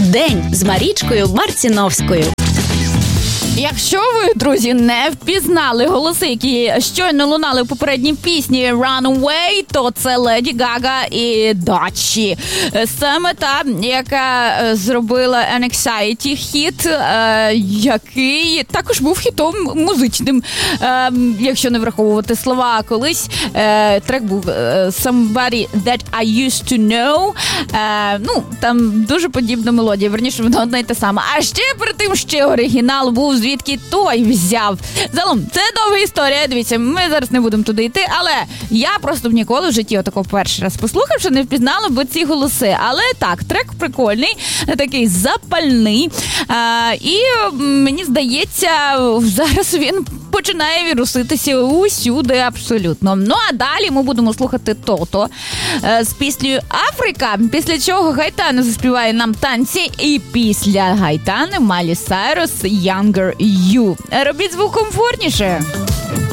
День з Марічкою Марціновською. Якщо ви, друзі, не впізнали голоси, які щойно лунали в попередній пісні Runaway, то це Леді Гага і Дачі. Саме та, яка зробила Anxiety хіт, який також був хітом музичним, якщо не враховувати слова. Колись трек був Somebody That I Used To Know. Там дуже подібна мелодія, верніше, воно одне й те саме. А ще перед тим, ще оригінал був, звідки той взяв. Загалом, це довга історія, дивіться, ми зараз не будемо туди йти, але я просто б ніколи в житті отако перший раз послухавши, не впізнала б ці голоси. Але так, трек прикольний, такий запальний, і мені здається, зараз він починає віруситися усюди абсолютно. Ну, а далі ми будемо слухати Тото з піснею «Африка», після чого Гайтана заспіває нам танці, і після Гайтани Майлі Сайрус «Younger You». Робіть звук комфортніше.